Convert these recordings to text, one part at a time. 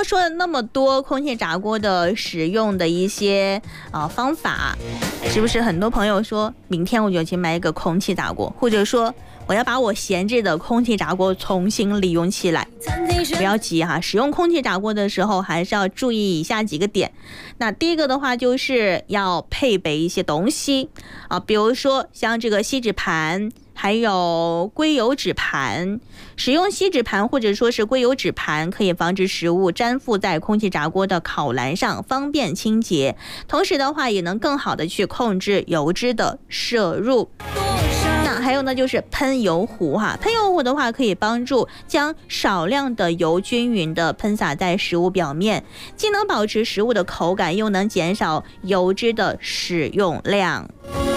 说了那么多空气炸锅的使用的一些方法，是不是很多朋友说明天我就去买一个空气炸锅，或者说我要把我闲置的空气炸锅重新利用起来？不要急哈，使用空气炸锅的时候还是要注意以下几个点。那第一个的话就是要配备一些东西比如说像这个锡纸盘，还有硅油纸盘。使用锡纸盘或者说是硅油纸盘，可以防止食物粘附在空气炸锅的烤篮上，方便清洁。同时的话，也能更好的去控制油脂的摄入。那还有呢，就是喷油壶哈，喷油壶的话可以帮助将少量的油均匀的喷洒在食物表面，既能保持食物的口感，又能减少油脂的使用量。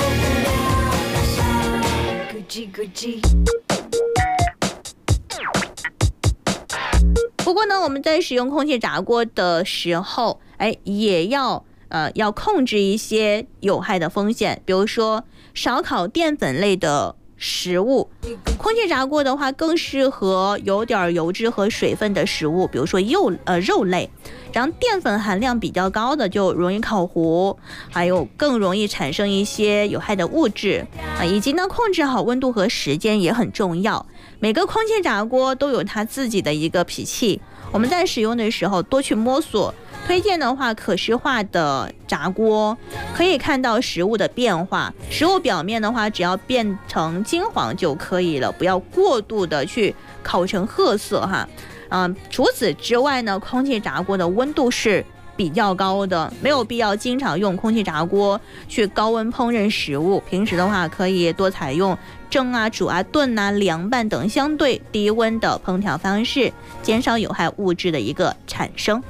不过呢，我们在使用空气炸锅的时候，也要控制一些有害的风险，比如说少烤淀粉类的食物。空气炸锅的话更适合有点油脂和水分的食物，比如说肉类。然后淀粉含量比较高的就容易烤糊，还有更容易产生一些有害的物质以及呢控制好温度和时间也很重要。每个空气炸锅都有它自己的一个脾气，我们在使用的时候多去摸索。推荐的话，可视化的炸锅可以看到食物的变化，食物表面的话只要变成金黄就可以了，不要过度的去烤成褐色哈。除此之外呢，空气炸锅的温度是比较高的，没有必要经常用空气炸锅去高温烹饪食物。平时的话，可以多采用蒸煮炖凉拌等相对低温的烹调方式，减少有害物质的一个产生。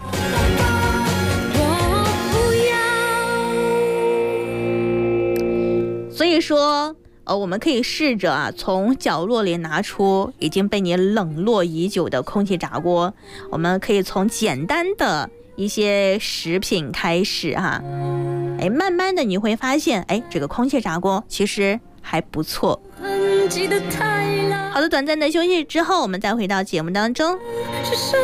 所以说我们可以试着从角落里拿出已经被你冷落已久的空气炸锅，我们可以从简单的一些食品开始哈，慢慢的你会发现，这个空气炸锅其实还不错。好的，短暂的休息之后，我们再回到节目当中。